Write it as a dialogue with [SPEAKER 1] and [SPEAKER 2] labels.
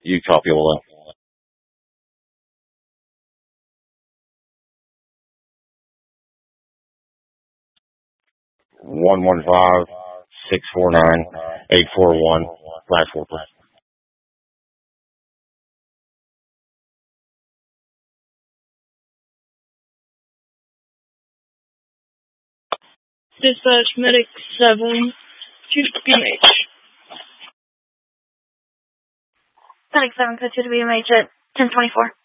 [SPEAKER 1] You copy all that. 115-649-841, last 4 please.
[SPEAKER 2] Dispatch Medic 7 to BMH.
[SPEAKER 3] Medic 7, code 2 to BMH at 1024.